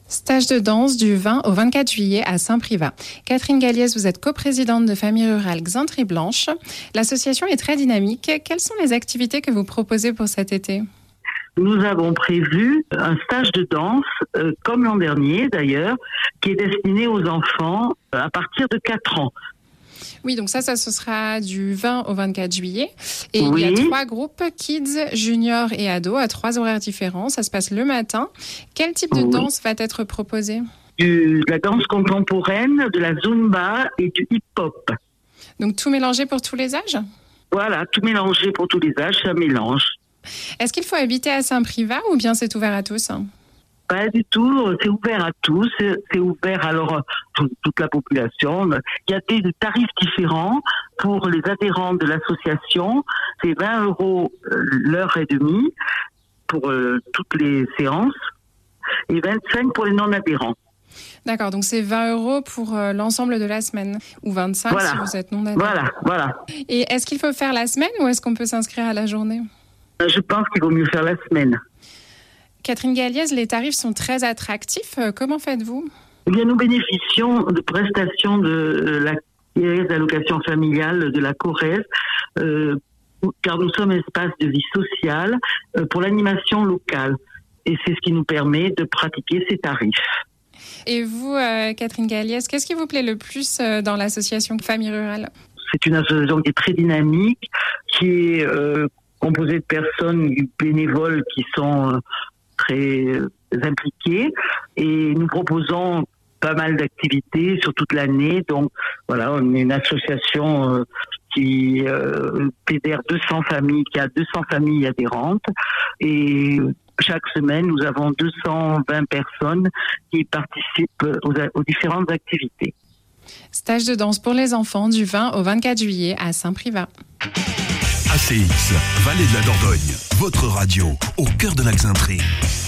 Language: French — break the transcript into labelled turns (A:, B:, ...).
A: Stage de danse du 20 au 24 juillet à Saint-Privat. Catherine Galliès, vous êtes coprésidente de Famille Rurale Xaintrée Blanche. L'association est très dynamique. Quelles sont les activités que vous proposez pour cet été ?
B: Nous avons prévu un stage de danse, comme l'an dernier d'ailleurs, qui est destiné aux enfants à partir de 4 ans.
A: Oui, donc ça ce sera du 20 au 24 juillet. Et
B: Oui.
A: il y a 3 groupes, kids, juniors et ados, à 3 horaires différents. Ça se passe le matin. Quel type de danse va être proposé ?
B: De la danse contemporaine, de la zumba et du hip-hop.
A: Donc tout mélangé pour tous les âges ?
B: Voilà, tout mélangé pour tous les âges, ça mélange.
A: Est-ce qu'il faut habiter à Saint-Privat ou bien c'est ouvert à tous ?
B: Pas du tout, c'est ouvert à tous, c'est ouvert alors toute la population. Il y a des tarifs différents pour les adhérents de l'association. C'est 20 € l'heure et demie pour toutes les séances et 25 pour les non-adhérents.
A: D'accord, donc c'est 20 € pour l'ensemble de la semaine ou 25 si vous êtes non-adhérent.
B: Voilà.
A: Et est-ce qu'il faut faire la semaine ou est-ce qu'on peut s'inscrire à la journée ?
B: Je pense qu'il vaut mieux faire la semaine.
A: Catherine Galliès, les tarifs sont très attractifs. Comment faites-vous ?
B: Eh bien, nous bénéficions de prestations de la caisse d'allocation familiale de la Corrèze, car nous sommes espace de vie sociale pour l'animation locale. Et c'est ce qui nous permet de pratiquer ces tarifs.
A: Et vous, Catherine Galliès, qu'est-ce qui vous plaît le plus dans l'association Famille Rurale ?
B: C'est une association qui est très dynamique, qui est composée de personnes bénévoles qui sont très impliqués et nous proposons pas mal d'activités sur toute l'année. Donc voilà, on est une association qui fédère 200 familles, qui a 200 familles adhérentes et chaque semaine nous avons 220 personnes qui participent aux différentes activités.
A: Stage de danse pour les enfants du 20 au 24 juillet à Saint-Privat.
C: ACX, Vallée de la Dordogne, votre radio au cœur de la Xaintrée.